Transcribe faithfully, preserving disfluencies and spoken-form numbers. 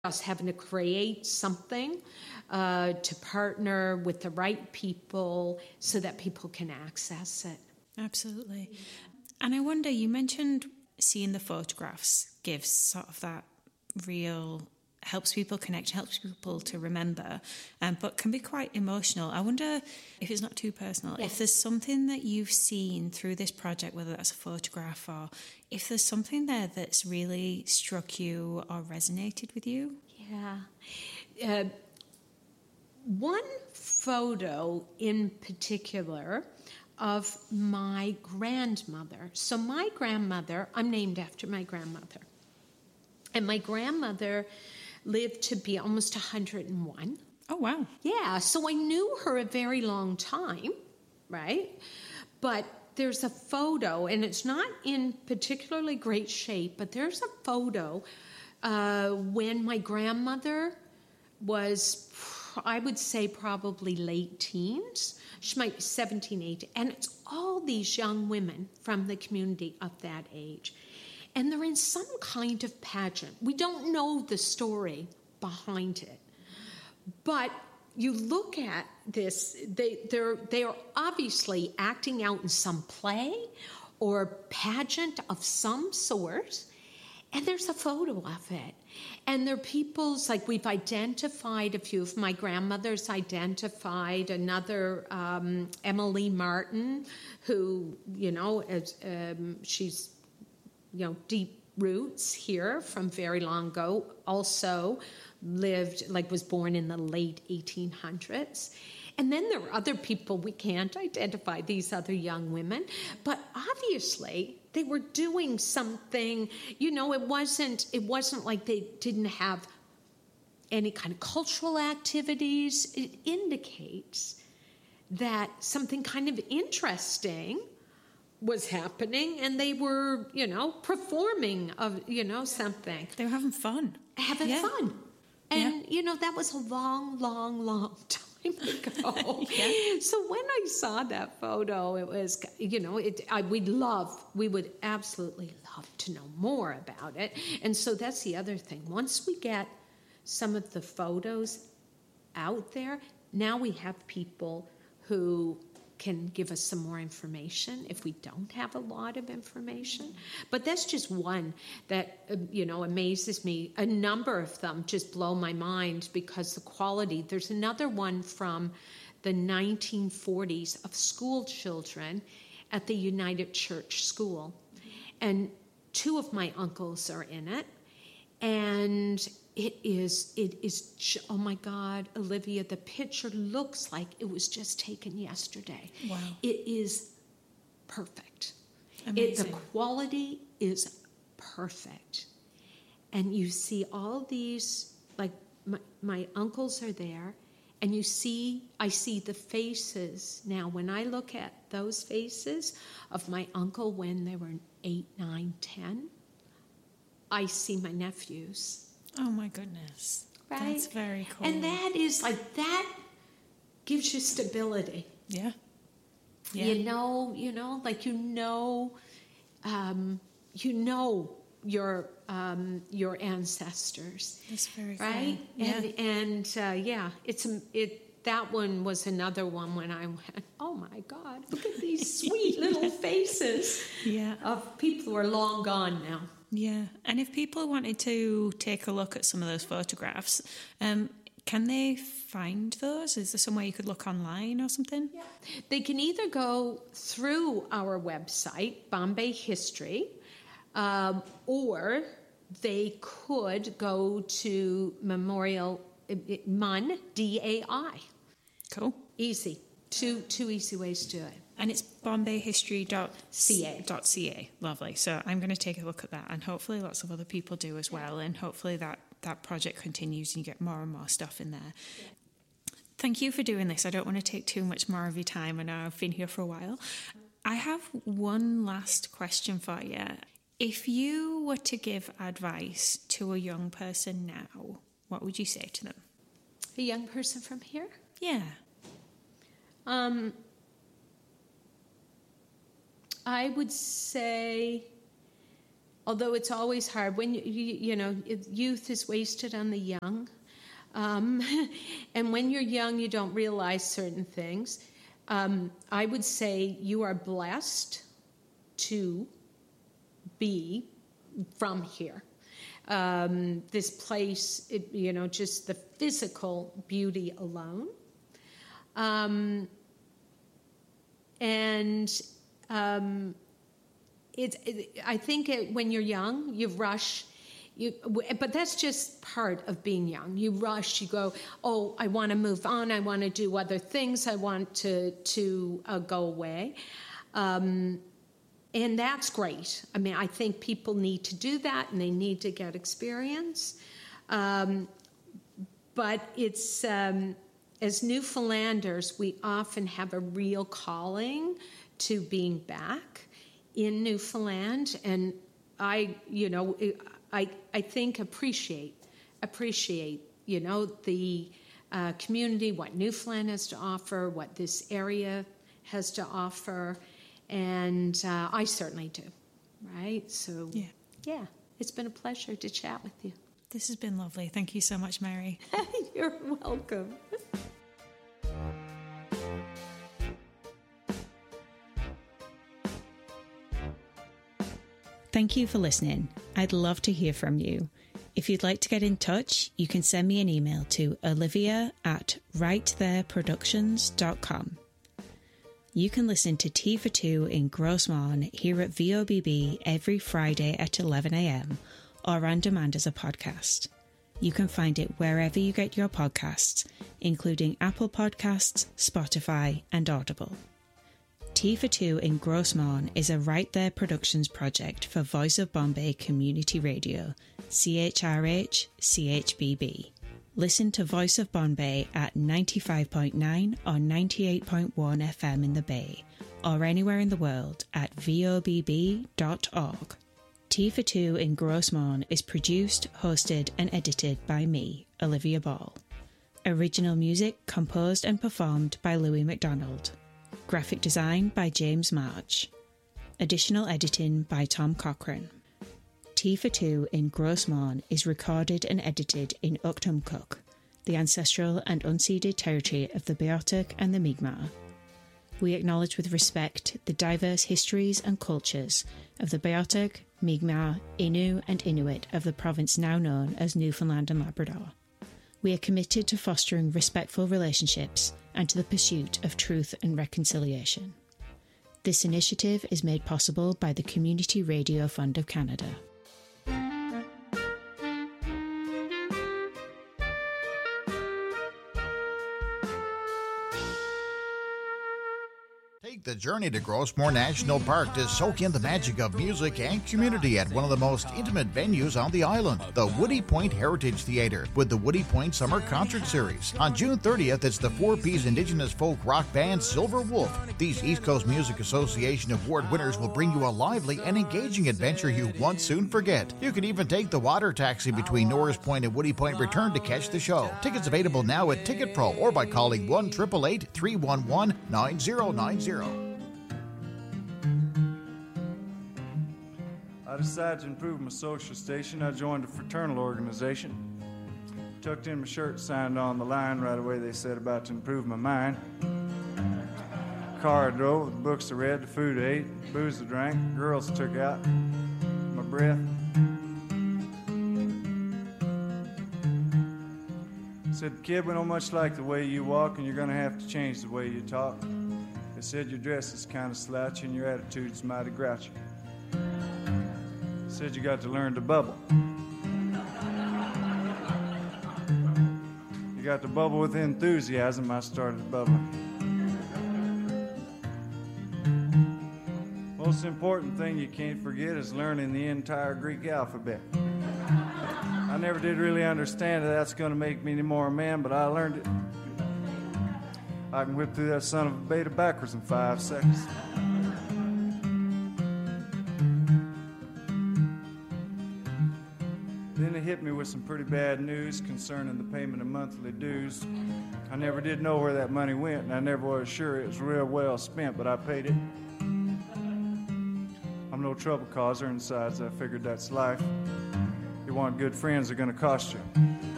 us having to create something uh, to partner with the right people so that people can access it. Absolutely. And I wonder, you mentioned seeing the photographs gives sort of that real, helps people connect, helps people to remember, um, but can be quite emotional. I wonder if it's not too personal, yes. if there's something that you've seen through this project, whether that's a photograph or if there's something there that's really struck you or resonated with you. Yeah. Uh, one photo in particular of my grandmother. So my grandmother, I'm named after my grandmother. And my grandmother lived to be almost one hundred and one. Oh, wow. Yeah, so I knew her a very long time, right? But there's a photo, and it's not in particularly great shape, but there's a photo uh, when my grandmother was, I would say, probably late teens. She might be seventeen, eighteen, and it's all these young women from the community of that age. And they're in some kind of pageant. We don't know the story behind it. But you look at this, they, they're, they're obviously acting out in some play or pageant of some sort. And there's a photo of it. And they're people's, like we've identified a few of my grandmothers identified another, um, Emily Martin, who, you know, as, um, she's, you know, deep roots here from very long ago, also lived, like was born in the late eighteen hundreds. And then there are other people we can't identify, these other young women, but obviously they were doing something, you know, it wasn't, it wasn't like they didn't have any kind of cultural activities. It indicates that something kind of interesting was happening, and they were, you know, performing of, you know, something. They were having fun. Having yeah. fun. And, yeah. you know, that was a long, long, long time ago. yeah. So when I saw that photo, it was, you know, it, I, we'd love, we would absolutely love to know more about it. And so that's the other thing. Once we get some of the photos out there, now we have people who can give us some more information if we don't have a lot of information. But that's just one that, uh, you know, amazes me. A number of them just blow my mind because the quality. There's another one from the nineteen forties of school children at the United Church School. And two of my uncles are in it. And it is, it is, oh my God, Olivia, the picture looks like it was just taken yesterday. Wow. It is perfect. Amazing. It, the quality is perfect. And you see all these, like my, my uncles are there, and you see, I see the faces. Now, when I look at those faces of my uncle when they were eight, nine, ten, I see my nephews. Oh my goodness. Right? That's very cool. And that is like, that gives you stability. Yeah. Yeah. You know, you know, like you know, um, you know your um, your ancestors. That's very right? cool. Yeah. And and uh, yeah, it's it. That one was another one when I went, oh my God, look at these sweet little faces. Yeah. Of people who are long gone now. Yeah, and if people wanted to take a look at some of those photographs, um, can they find those? Is there somewhere you could look online or something? Yeah. They can either go through our website, Bombay History, um, or they could go to Memorial M U N D A I. Cool. Easy. Two two easy ways to do it. And it's bombay history dot c a. Lovely. So I'm going to take a look at that, and hopefully lots of other people do as well, and hopefully that, that project continues and you get more and more stuff in there. Yeah. Thank you for doing this. I don't want to take too much more of your time. I know I've been here for a while. I have one last question for you. If you were to give advice to a young person now, what would you say to them? A young person from here? Yeah. Um... I would say although it's always hard when you, you, you know, youth is wasted on the young. Um, and when you're young, you don't realize certain things. Um, I would say you are blessed to be from here. Um, this place, it, you know, just the physical beauty alone. Um, and um, it, it, I think it, when you're young, you rush. You, but that's just part of being young. You rush, you go, oh, I want to move on, I want to do other things, I want to, to uh, go away. Um, and that's great. I mean, I think people need to do that, and they need to get experience. Um, but it's, um, as Newfoundlanders, we often have a real calling to being back in Newfoundland. And I, you know, I, I think appreciate, appreciate, you know, the uh, community, what Newfoundland has to offer, what this area has to offer, and uh, I certainly do, right? So, yeah. yeah, it's been a pleasure to chat with you. This has been lovely. Thank you so much, Mary. You're welcome. Thank you for listening. I'd love to hear from you. If you'd like to get in touch, you can send me an email to olivia at right there productions dot com. You can listen to Tea for Two in Grossmorn here at V O B B every Friday at eleven a.m. or on demand as a podcast. You can find it wherever you get your podcasts, including Apple Podcasts, Spotify, and Audible. Tea for Two in Grossmorn is a Right There Productions project for Voice of Bombay Community Radio, C H R H C H B B. Listen to Voice of Bombay at ninety-five point nine or ninety-eight point one F M in the Bay, or anywhere in the world at v o b b dot org. Tea for Two in Grossmorn is produced, hosted and edited by me, Olivia Ball. Original music composed and performed by Louis MacDonald. Graphic design by James March. Additional editing by Tom Cochran. Tea for Two in Grossmorn is recorded and edited in Uktumkuk, the ancestral and unceded territory of the Beothuk and the Mi'kmaq. We acknowledge with respect the diverse histories and cultures of the Beothuk, Mi'kmaq, Innu and Inuit of the province now known as Newfoundland and Labrador. We are committed to fostering respectful relationships and to the pursuit of truth and reconciliation. This initiative is made possible by the Community Radio Fund of Canada. Take the journey to Grossmorn National Park to soak in the magic of music and community at one of the most intimate venues on the island, the Woody Point Heritage Theatre, with the Woody Point Summer Concert Series. On June thirtieth, it's the four-piece Indigenous folk rock band Silver Wolf. These East Coast Music Association Award winners will bring you a lively and engaging adventure you won't soon forget. You can even take the water taxi between Norris Point and Woody Point Return to catch the show. Tickets available now at Ticket Pro or by calling one eight eight eight, three one one, nine zero nine zero. I decided to improve my social station. I joined a fraternal organization. Tucked in my shirt, signed on the line. Right away they said about to improve my mind. Car I drove, the books I read, the food I ate, booze I drank, girls I took out, my breath. Said, kid, we don't much like the way you walk, and you're gonna have to change the way you talk. They said your dress is kind of slouchy and your attitude's mighty grouchy. Said you got to learn to bubble. You got to bubble with enthusiasm. I started bubbling. Most important thing you can't forget is learning the entire Greek alphabet. I never did really understand that that's going to make me any more a man, but I learned it. I can whip through that son of a beta backwards in five seconds. Then it hit me with some pretty bad news concerning the payment of monthly dues. I never did know where that money went, and I never was sure it was real well spent, but I paid it. My I'm no trouble causer, and besides, I figured that's life. You want good friends, they're going to cost you.